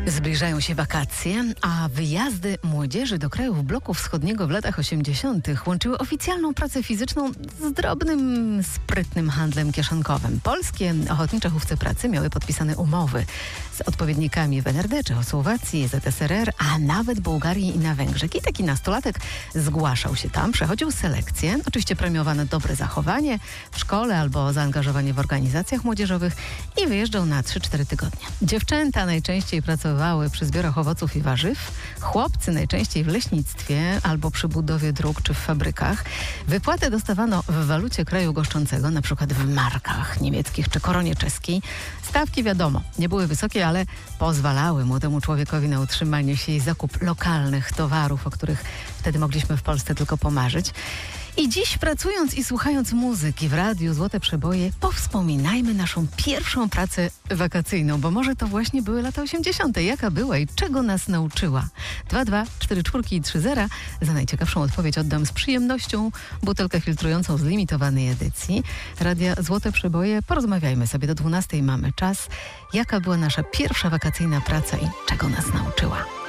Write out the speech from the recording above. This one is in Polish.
Zbliżają się wakacje, a wyjazdy młodzieży do krajów bloku wschodniego w latach 80. łączyły oficjalną pracę fizyczną z drobnym, sprytnym handlem kieszonkowym. Polskie ochotnicze hufce pracy miały podpisane umowy z odpowiednikami w NRD, Czechosłowacji, ZSRR, a nawet Bułgarii i na Węgrzech. I taki nastolatek zgłaszał się tam, przechodził selekcję, oczywiście premiowane dobre zachowanie w szkole albo zaangażowanie w organizacjach młodzieżowych i wyjeżdżał na 3-4 tygodnie. Dziewczęta najczęściej pracowały przy zbiorach owoców i warzyw, chłopcy najczęściej w leśnictwie albo przy budowie dróg czy w fabrykach. Wypłatę dostawano w walucie kraju goszczącego, na przykład w markach niemieckich czy koronie czeskiej. Stawki wiadomo, nie były wysokie, ale pozwalały młodemu człowiekowi na utrzymanie się i zakup lokalnych towarów, o których wtedy mogliśmy w Polsce tylko pomarzyć. I dziś, pracując i słuchając muzyki w radiu Złote Przeboje, powspominajmy naszą pierwszą pracę wakacyjną, bo może to właśnie były lata 80. Jaka była i czego nas nauczyła? 22443 za najciekawszą odpowiedź oddam z przyjemnością butelkę filtrującą z limitowanej edycji Radia Złote Przeboje. Porozmawiajmy sobie, do 12 mamy czas. Jaka była nasza pierwsza wakacyjna praca i czego nas nauczyła?